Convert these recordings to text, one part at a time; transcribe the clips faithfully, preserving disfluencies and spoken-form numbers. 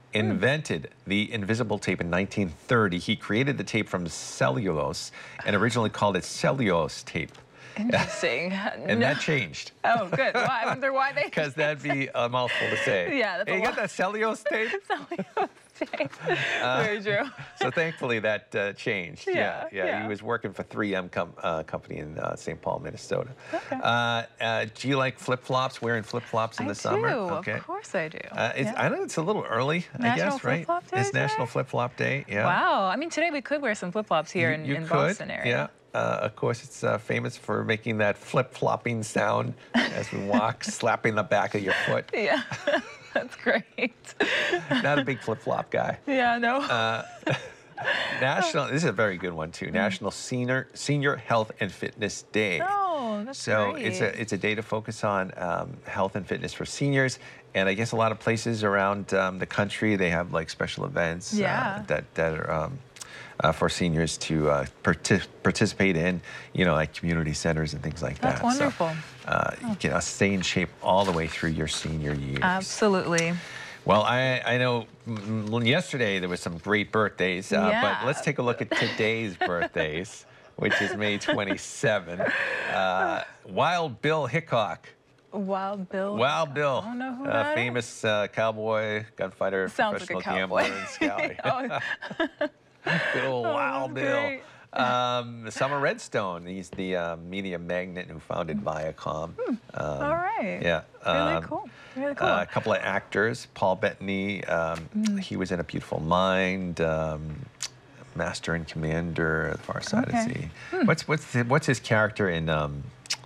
invented the invisible tape in nineteen thirty. He created the tape from cellulose and originally called it cellulose tape. Interesting. And no. that changed. Oh, good. Why? I wonder why they... Because that'd be a mouthful to say. Yeah, that's hey, a you lot. got that cellulose tape? Cellulose tape. Uh, Very true. So thankfully that uh, changed. Yeah, Yeah, yeah, yeah. He was working for three M com uh, company in uh, Saint Paul, Minnesota. Okay. Uh, uh, do you like flip-flops, wearing flip-flops in I the summer? do. Okay. Of course I do. Uh, it's, Yeah. I know it's a little early, National I guess, right? Flip-Flop Day It's National today? Flip-Flop Day, yeah. Wow. I mean, today we could wear some flip-flops here You- in, you in could, Boston area. Yeah. Uh, of course, it's uh, famous for making that flip-flopping sound as we walk, slapping the back of your foot. Yeah. That's great. Not a big flip-flop guy. Yeah, no. Uh, National, this is a very good one too. National Senior Senior Health and Fitness Day. Oh, that's so great. it's a it's a day to focus on um, health and fitness for seniors, and I guess a lot of places around um, the country they have like special events Yeah. uh, that that are. Um, Uh, for seniors to uh, partic participate in, you know, like community centers and things like That's that. wonderful. So, uh, you can uh, stay in shape all the way through your senior years. Absolutely. Well, I, I know mm, yesterday there was some great birthdays, uh, Yeah. but let's take a look at today's birthdays, which is May twenty-seventh. Uh, Wild Bill Hickok. Wild Bill. Wild Bill, I don't know who uh, that is. famous uh, cowboy, gunfighter, Sounds like a professional cowboy. gambler, and scout. Oh. Good old Oh, Wild that's Bill. great. Um, Summer Redstone, he's the uh, media magnate who founded Viacom. Um, All right. Yeah. Really um, cool. Really cool. Uh, a couple of actors, Paul Bettany, um, Mm. he was in A Beautiful Mind, um, Master and Commander, The Far Side Okay. of the Sea. Hmm. What's what's the, what's his character in um,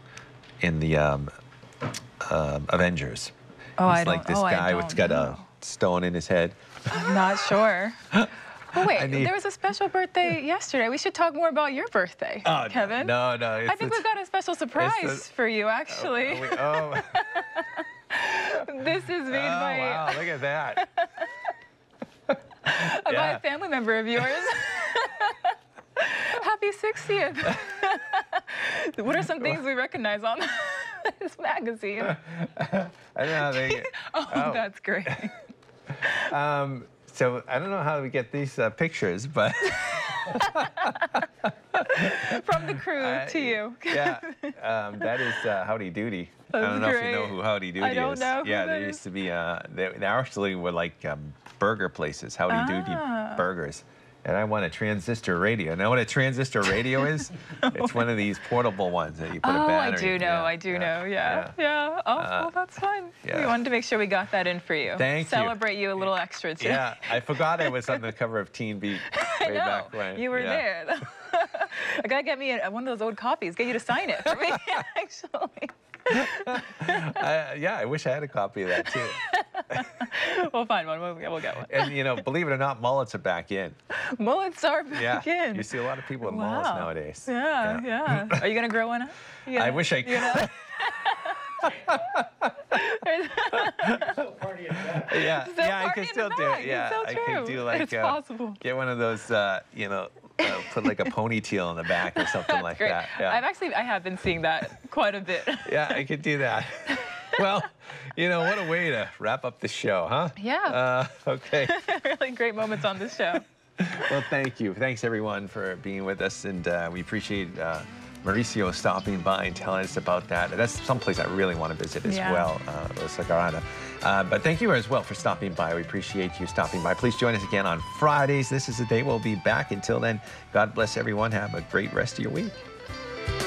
in the um, um Avengers? Oh, He's I don't- like this oh, I guy don't who's got know. a stone in his head. I'm not sure. Oh, wait, I need- there was a special birthday yesterday. We should talk more about your birthday, Oh, Kevin. No, no. It's, I think it's, we've got a special surprise it's for you, actually. Oh, we- oh. This is made Oh, by, wow, look at that. by Yeah. a family member of yours. Happy sixtieth. What are some things we recognize on this magazine? I don't know how they. Oh, oh. that's great. Um, so I don't know how we get these uh, pictures, but From the crew Uh, to you. yeah, um, that is uh, Howdy Doody. I That's don't know if you know great. who Howdy Doody is. I don't know who Yeah, that they is. used to be. Uh, they, they actually were like um, burger places, Howdy Ah. Doody burgers. And I want a transistor radio. Know what a transistor radio is? It's one of these portable ones that you put a Oh, I battery. do know. Yeah, I do yeah, know. Yeah. Yeah. Oh, Uh, well, that's fun. yeah. We wanted to make sure we got that in for you. Thank you. Celebrate you a little extra, too. Yeah, I forgot I was on the cover of Teen Beat I way know. back when. You were yeah. there. I gotta get me a, one of those old copies. Get you to sign it for me, actually. I, yeah, I wish I had a copy of that too. We'll find one. We'll, we'll get one. And you know, believe it or not, mullets are back in. Mullets are back Yeah, in. you see a lot of people with Wow. mullets nowadays. Yeah, yeah. Are you gonna grow one up? You I gonna- wish I you could. gonna- Yeah, Still yeah, I party can in still the do back. it. Yeah, It's so I true. can do like It's uh, possible. get one of those, uh, you know, uh, put like a ponytail in the back or something like Great. that. Yeah. I've actually, I have been seeing that quite a bit. Yeah, I could do that. Well, you know, what a way to wrap up the show, huh? Yeah. Uh, okay. Really great moments on this show. Well, thank you. Thanks, everyone, for being with us. And uh, we appreciate uh, Mauricio stopping by and telling us about that. That's someplace I really want to visit as Yeah. well, uh, La Sagrada. Uh, but thank you as well for stopping by. We appreciate you stopping by. Please join us again on Fridays. This is the day we'll be back. Until then, God bless everyone. Have a great rest of your week.